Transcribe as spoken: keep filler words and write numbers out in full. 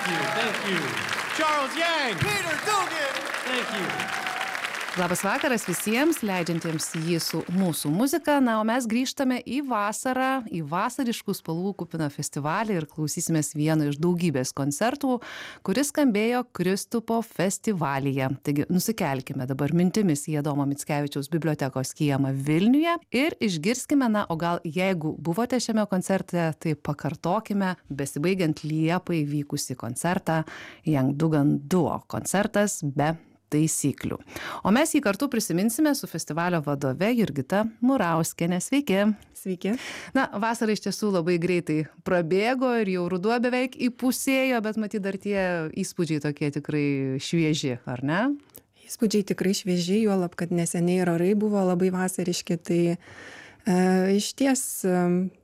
you, thank you. Charles Yang. Peter Dugan. Thank you. Labas vakaras visiems, leidžiantiems jį su mūsų muzika. Na, o mes grįžtame į vasarą, į vasariškų spalvų kupiną festivalį ir klausysimės vieno iš daugybės koncertų, kuris skambėjo Kristupo festivalyje. Taigi, nusikelkime dabar mintimis į Adomo Mickevičiaus bibliotekos kiemą Vilniuje ir išgirskime, na, o gal jeigu buvote šiame koncerte, tai pakartokime besibaigiant Liepai vykusį koncertą Young Dugan Duo koncertas be taisyklių. O mes jį kartu prisiminsime su festivalio vadove Jurgita Murauskiene. Sveiki. Sveiki. Na, vasara iš tiesų labai greitai prabėgo ir jau ruduo beveik įpusėjo, bet matyt dar tie įspūdžiai tokie tikrai švieži, ar ne? Įspūdžiai tikrai švieži, juolab, kad neseniai ir orai buvo labai vasariški, tai e, iš ties e,